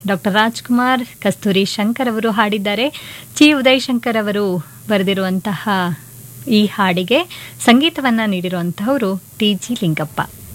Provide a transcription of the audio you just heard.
Doctor Rajkumar, ಕಸ್ತೂರಿ ಶಂಕರ್ ಅವರು ಹಾಡಿದ್ದಾರೆ. ಚಿ ಉದಯ್ ಶಂಕರ್ ಅವರು ಬರೆದಿರುವಂತಹ ಈ ಹಾಡಿಗೆ ಸಂಗೀತವನ್ನ ನೀಡಿರುವಂತಹವರು ಟಿ ಜಿ ಲಿಂಗಪ್ಪ.